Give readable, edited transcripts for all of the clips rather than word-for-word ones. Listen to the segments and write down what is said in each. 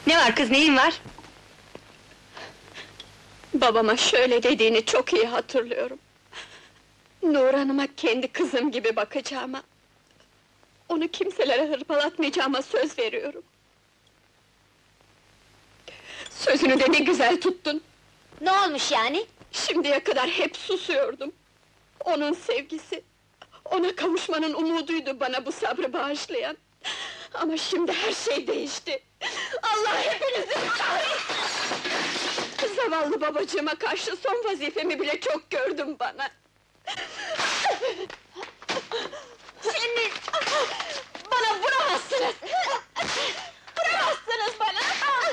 Ne var kız, neyin var? Babama şöyle dediğini çok iyi hatırlıyorum. Nur Hanım'a kendi kızım gibi bakacağıma... ...onu kimselere hırpalatmayacağıma söz veriyorum. Sözünü de ne güzel tuttun! Ne olmuş yani? Şimdiye kadar hep susuyordum. Onun sevgisi, ona kavuşmanın umuduydu bana bu sabrı bağışlayan. Ama şimdi her şey değişti. Allah hepinizi kahretsin! Zavallı babacığıma karşı son vazifemi bile çok gördüm bana. Şimdi bana vuramazsınız! Vuramazsınız bana!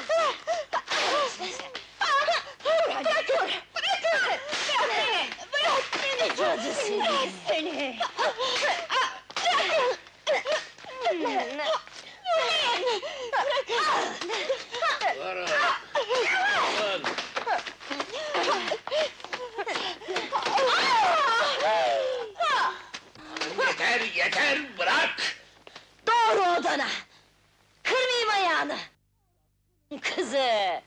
Bırakın! Bırakın! Bırak beni! Cadı seni! Seni! Durun! Yeter, yeter, bırak! Doğru odana! Kırmayayım ayağını! Kızı!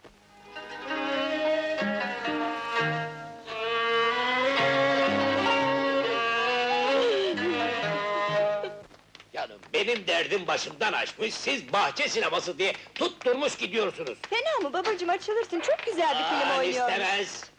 Canım, benim derdim başımdan aşmış, siz bahçe sineması diye tutturmuş gidiyorsunuz. Fena mı babacığım, açılırsın, çok güzel bir film oynuyor. İstemez!